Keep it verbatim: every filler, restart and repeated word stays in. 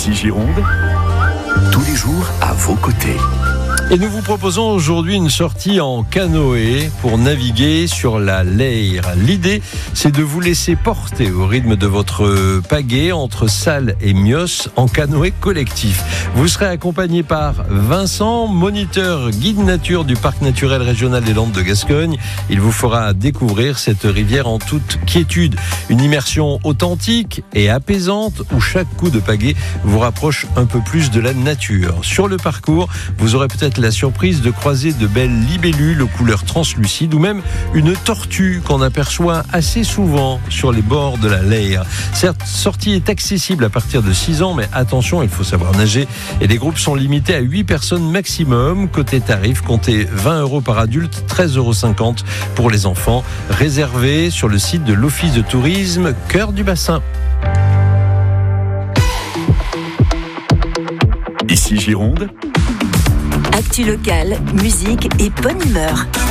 Ici Gironde, tous les jours à vos côtés. Et nous vous proposons aujourd'hui une sortie en canoë pour naviguer sur la Leyre. L'idée, c'est de vous laisser porter au rythme de votre pagaie entre Salles et Mios en canoë collectif. Vous serez accompagné par Vincent, moniteur guide nature du Parc naturel régional des Landes de Gascogne. Il vous fera découvrir cette rivière en toute quiétude. Une immersion authentique et apaisante où chaque coup de pagaie vous rapproche un peu plus de la nature. Sur le parcours, vous aurez peut-être la surprise de croiser de belles libellules aux couleurs translucides ou même une tortue qu'on aperçoit assez souvent sur les bords de la Leyre. Cette sortie est accessible à partir de six ans, mais attention, il faut savoir nager et les groupes sont limités à huit personnes maximum. Côté tarif, comptez vingt euros par adulte, treize euros cinquante pour les enfants, réservé sur le site de l'Office de tourisme Cœur du Bassin. Ici Gironde, actu locale, musique et bonne humeur.